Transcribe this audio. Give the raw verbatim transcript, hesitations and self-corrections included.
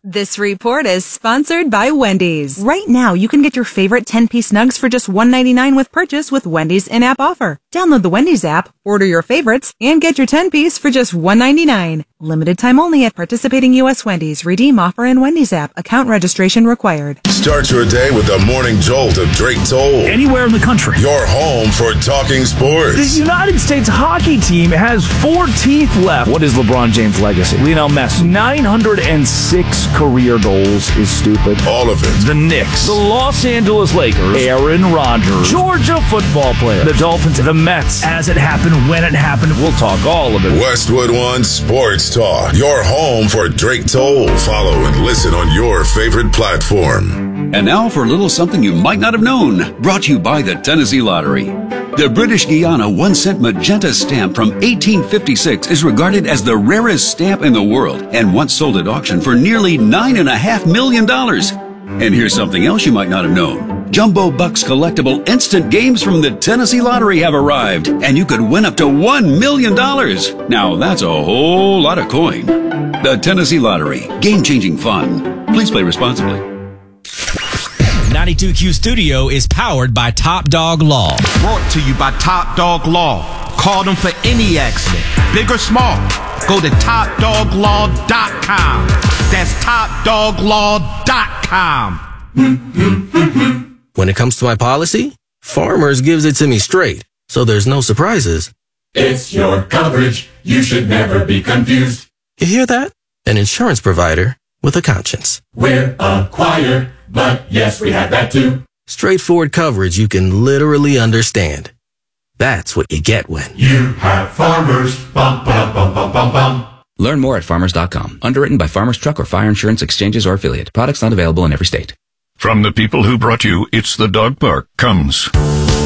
This report is sponsored by Wendy's. Right now, you can get your favorite ten-piece nugs for just one dollar and ninety-nine cents with purchase with Wendy's in-app offer. Download the Wendy's app, order your favorites, and get your ten-piece for just one dollar and ninety-nine cents. Limited time only at participating U S Wendy's. Redeem offer in Wendy's app. Account registration required. Start your day with the morning jolt of Drake Toll. Anywhere in the country. Your home for talking sports. The United States hockey team has four teeth left. What is LeBron James' legacy? Lionel Messi. nine hundred six career goals is stupid. All of it. The Knicks. The Los Angeles Lakers. Aaron Rodgers. Georgia football player. The Dolphins. The Mets. As it happened, when it happened, we'll talk all of it. Westwood One Sports Talk. Your home for Drake Toll. Follow and listen on your favorite platform. And now for a little something you might not have known. Brought to you by the Tennessee Lottery. The British Guiana one-cent magenta stamp from eighteen fifty-six is regarded as the rarest stamp in the world and once sold at auction for nearly nine and a half million dollars. And here's something else you might not have known. Jumbo Bucks collectible instant games from the Tennessee Lottery have arrived, and you could win up to one million dollars. Now that's a whole lot of coin. The Tennessee Lottery. Game-changing fun. Please play responsibly. ninety-two Q Studio is powered by Top Dog Law. Brought to you by Top Dog Law. Call them for any accident, big or small. Go to top dog law dot com. That's top dog law dot com. When it comes to my policy, Farmers gives it to me straight, so there's no surprises. It's your coverage. You should never be confused. You hear that? An insurance provider with a conscience. We're a choir, but yes, we have that too. Straightforward coverage you can literally understand. That's what you get when you have Farmers. Bum, bum, bum, bum, bum, bum. Learn more at farmers dot com. Underwritten by Farmers Truck or Fire Insurance Exchanges or Affiliate. Products not available in every state. From the people who brought you It's the Dog Park comes